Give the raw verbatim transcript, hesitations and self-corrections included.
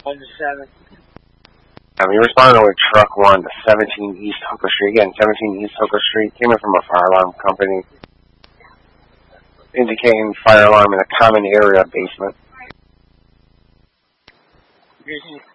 one to seven. Um, you responded with truck one to seventeen East Hooker Street. Again, seventeen East Hooker Street. Came in from a fire alarm company indicating fire alarm in a common area basement. Using